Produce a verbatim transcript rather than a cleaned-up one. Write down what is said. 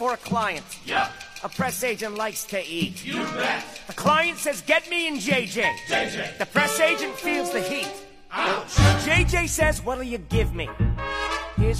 for a client. Yep. A press agent likes to eat. You bet. The client says, get me in J J. J J. The press agent feels the heat. Ouch. J J says, what'll you give me?